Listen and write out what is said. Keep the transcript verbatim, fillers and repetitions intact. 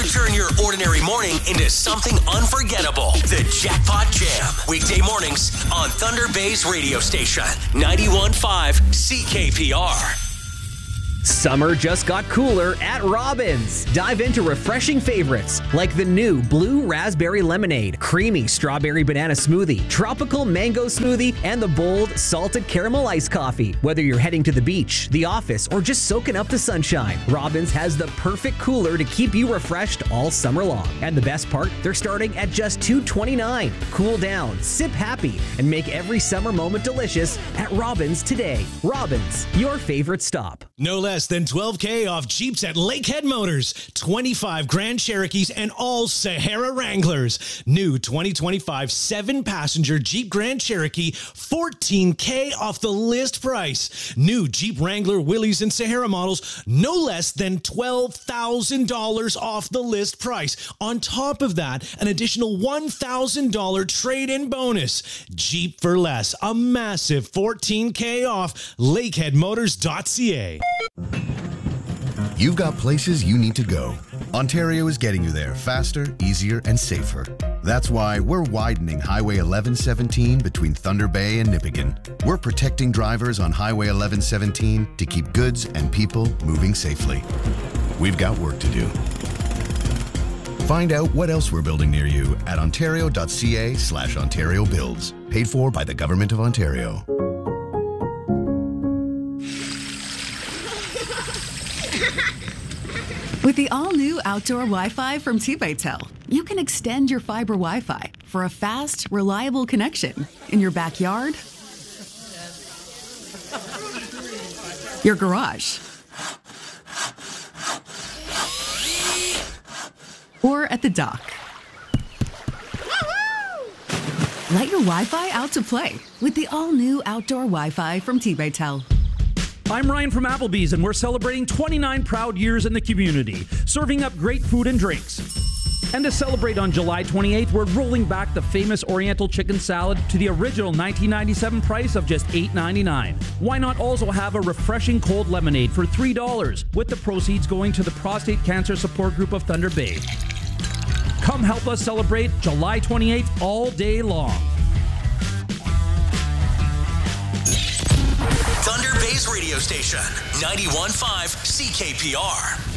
Turn your ordinary morning into something unforgettable. The Jackpot Jam. Weekday mornings on Thunder Bay's radio station, ninety-one point five C K P R. Summer just got cooler at Robbins. Dive into refreshing favorites like the new Blue Raspberry Lemonade, Creamy Strawberry Banana Smoothie, Tropical Mango Smoothie, and the bold Salted Caramel Iced Coffee. Whether you're heading to the beach, the office, or just soaking up the sunshine, Robbins has the perfect cooler to keep you refreshed all summer long. And the best part, they're starting at just two dollars and twenty-nine cents. Cool down, sip happy, and make every summer moment delicious at Robbins today. Robbins, your favorite stop. No less than twelve K off Jeeps at Lakehead Motors, twenty-five Grand Cherokees, and all Sahara Wranglers. New twenty twenty-five seven-passenger Jeep Grand Cherokee, fourteen K off the list price. New Jeep Wrangler, Willys, and Sahara models, no less than twelve thousand dollars off the list price. On top of that, an additional one thousand dollars trade-in bonus. Jeep for less, a massive fourteen K off, lakehead motors dot c a. You've got places you need to go. Ontario is getting you there faster, easier, and safer. That's why we're widening Highway eleven seventeen between Thunder Bay and Nipigon. We're protecting drivers on Highway eleven seventeen to keep goods and people moving safely. We've got work to do. Find out what else we're building near you at ontario dot c a slash Ontario Builds. Paid for by the Government of Ontario. With the all-new outdoor Wi-Fi from T-Baytel, you can extend your fiber Wi-Fi for a fast, reliable connection in your backyard, your garage, or at the dock. Let your Wi-Fi out to play with the all-new outdoor Wi-Fi from T-Baytel. I'm Ryan from Applebee's, and we're celebrating twenty-nine proud years in the community, serving up great food and drinks. And to celebrate on July twenty-eighth, we're rolling back the famous Oriental chicken salad to the original nineteen ninety-seven price of just eight ninety-nine. Why not also have a refreshing cold lemonade for three dollars, with the proceeds going to the Prostate Cancer Support Group of Thunder Bay. Come help us celebrate July twenty-eighth all day long. Thunder Bay's radio station, ninety-one point five C K P R.